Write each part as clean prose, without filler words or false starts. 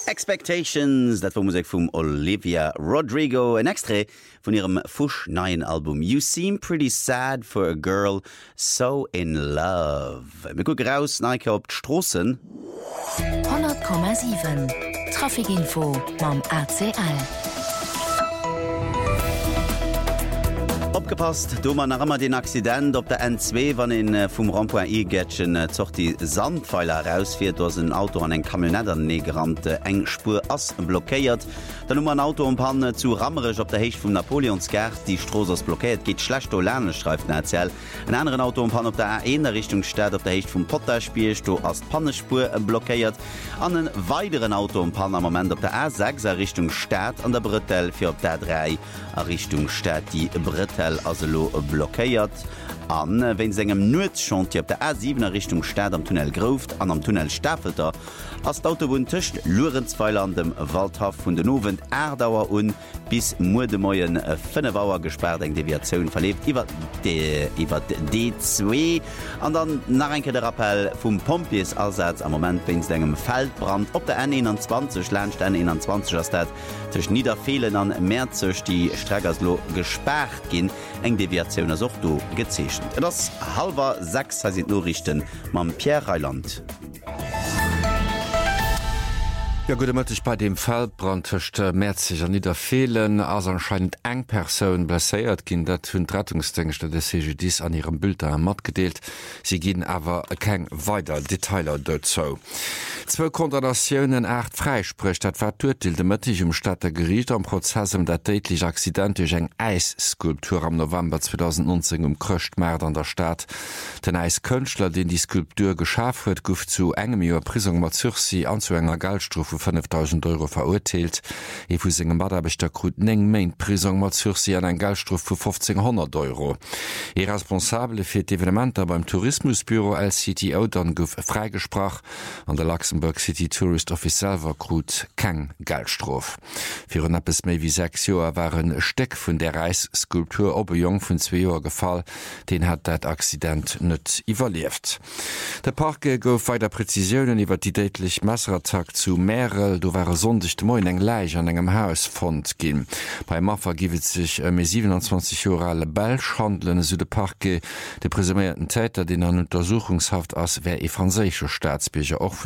Expectations, dat war Musik vum Olivia Rodrigo, en Extre von ihrem fusch neuen Album You Seem Pretty Sad for a Girl So in Love. Wir gucken raus, Nike op d'Strossen. 100,7 Trafikinfo mam ACL. Opgepasst, do man nach immer den Accident op der N2, wann in vum Rond-Point I-Gätchen zocht die Sandpfeiler rausfährt, dats ein Auto an eng Kamionetter negerant eng Spur ass blockéiert. Dann ein Auto um Panne zu rammerech op der Hecht vum Napoleonsgerd, die Stroos blockiert, geht schlecht o Lerne, schreibt erzähl. Ein anderen Auto um Pan op der A1 der Richtung steht, op der Hecht vum Potterspiel, sto as Pannespur blockéiert. An einen weiteren Auto um Pan am Moment op der A6 Richtung Stadt an der Brettel fir op der 3 Richtung Stadt die Brettel also blockéiert. An wenn engem Nutzchantier op der A7 Richtung Stadt am Tunnel Groft an am Tunnel Staffelter ass d'Autobahn tëcht Lorenzpfeiler an dem Waldhaf vun den Owen Erdauer un bis Mudemoien 5 Auer gesperrt eng Deviatioun verlebt iwwer D2 an dann nach enke der Appell vum Pompiers allseits am Moment wenn's engem Feldbrand op der N21 Lcht N21 Stadt tech Niederfehlen an Mäzech die Streckerslo gesperrt ginn eng Deviatioun as do gezeechen. Das 5:30 sind Nachrichten mam Pierre Reiland. Ja gut, ich bei dem Feldbrand töchte Mäzig an niederfehlen, als anscheinend eng Person blessiert gin, dat hunn Rettungsdienste der CGDs an ihrem Bild mat gedeelt. Sie gin aber kein weiter Detailer dazu. 2 Kondamnationen 8 freispricht, dat war tötilde Mëttich Stadt der Gericht am Prozess der tätlich Accident durch eng Eisskulptur am November 2019 Kröchtmerd an der Stadt. Den Eiskünstler, den die Skulptur geschafft huet, gouf zu engem Joer Prisung mat Sursi an zu enger Geldstufe 5.000 € verurteilt. Vu segem Badbeter krut eng méint Prisung mat Sursi an en Geldstruf vu 1.500 €. E responsable fir d'Evenementer beim Tourismusbüro LCTO dann gouf freigesprach an der Luxemburg City Tourist Office selber krut keng Geldstrof. Für ein etwas méi wie 6 Joer waren Steck vun der Reisskulptur Oberjong vun 2 Joer gefall, den hat dat Accident net überlebt. Der Parke gouf weiter Präzisionen iwwer die tätlich Messerattack zu Märe. Du war sondigt Moin eng Leich an engem Haus fand gin. Bei Maffer givet sich 27 Jahre Belsch handeln so de Parke de presumierten Täter, den an Untersuchungshaft ass wär e franzésische Staatsbürger auch für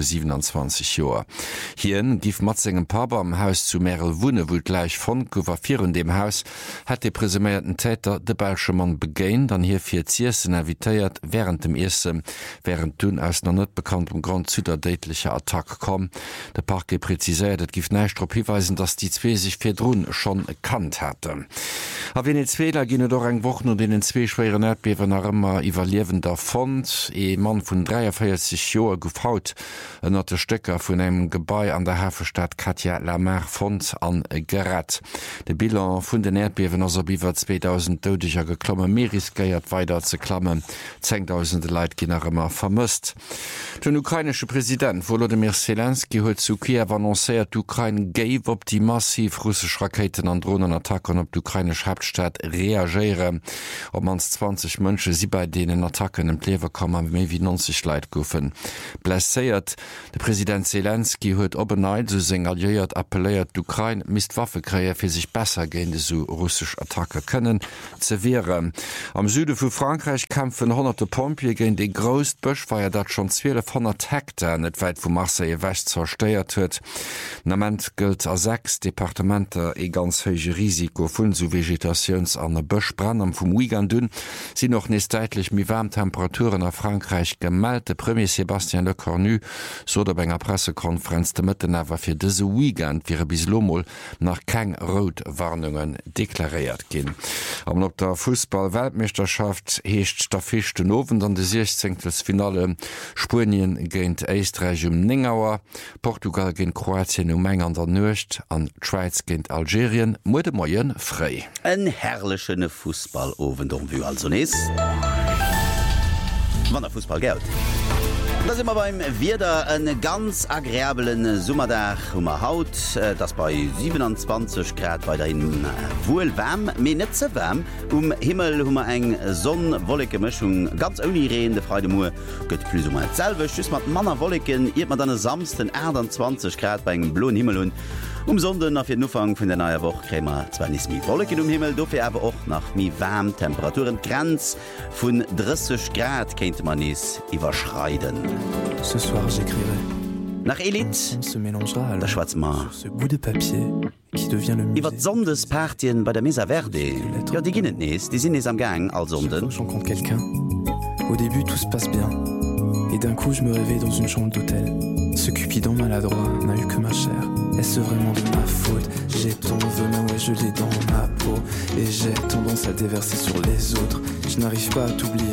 27 Jahre. Hien gif Matzingen Papa am Haus zu Merel Wune wo gleich von Gouverneur in dem Haus hat de presumierten Täter de Belsche Mann begéint, dann hier 4 Ziersen ervitéiert während dem ersten, während dun aus noch net bekanntem Grund zu der tätliche Attack kom. Der Parke präzisiert, et gift neicht op hinweisen, dass die 2 sich fir Drun schon erkannt hatte. A Venezuela ginne doch eng Wochen und denen 2 schweren Erdbewen nach immer evaluierender Fond. E Mann vun 43 Joer gouf haut ënner de Stöcker vun einem Gebäi an der Hafenstadt Katia Lamar Fond an gerett. De Bilan vun den Erdbewen as biwer 2000 Todecher geklomme Meeresgeiert weiter ze klammen. 10.000 Leiit gin nach immer vermisst. Den ukrainische Präsident Volodymyr Zelensky huet zu Kiew annoncéiert, d'Ukraine géif op die massiv russsisch Raketen an Drohnenattacken op d'ukrainisch Hauptstadt reagiere. Ob mans 20 Mënsche sie bei denen Attacken im Plewe kommen méi wie 90 Leiit goufen. Blesséiert, de Präsident Zelensky huet obeneit so signaliert appelléiert d'Ukraine mist Waffekräier fir sich besser gehende so russsisch Attacke können ze wehren. Am Süde vu Frankreich kämpfen 100 Pompier gegen de grost Bëchfeier dat schon 1200 Hektar net weit vu Marseille West zersteiert huet. Nament gilt a 6 Departementer e ganz hege Risiko vun zu Vegetations an der Bëchbrand am vum Weekend dun sie noch nes deitlich mi Wärmtemperaturen a Frankreich gemeldt. De Premier Sébastien Lecornu so der benger Pressekonferenz de Mëtten awer fir dëse Weekend wie bis Lomoll nach keng Rotwarnungen deklariert gin. Am op der Fußball-Weltmeisterschaft heescht der fichte Nowen an de 16. Finale Spurien géint Eistreich Ningauer, Portugal géint Kroatien eng an der Nøcht, an Schweiz géint Algerien Mude Moien frei. En herrlechene Fußballowen wie also nees. Wann der Fußball gelt. Da immer beim wieder en ganz agréablen Summerdach Haut, das bei 27 Grad weiter in wohlwärm me net ze wärm Himmel hummer eng sonnenwolleke Mischung ganz onireen de Freude Mu gëtt plus selwe mat Manner Wolleken ir man dann samsten 20 Grad bei engem bloen Himmel hun. Sonden auf den Ufang vun der neue Woche krämer zwar nicht mi Wolken Himmel, dofir aber auch nach mi warm Temperaturen Grenz vun 30 Grad kennt man is überschreiten. Ce soir j'écrirai. Nach Elite se mélangera à der Schwarzmar ce bout de papier qui devient le musée. Iwer Sondespartien bei der Mesa Verde. Ja, die ginnet nees, die sind am Gang als Sonden. Je rencontre quelqu'un. Au début tout se passe bien. Et d'un coup je me réveille dans une chambre d'hôtel. Ce Cupidon maladroit n'a eu que ma chair. Est-ce vraiment de ma faute? J'ai ton venin, ouais je l'ai dans ma peau. Et j'ai tendance à déverser sur les autres. Je n'arrive pas à t'oublier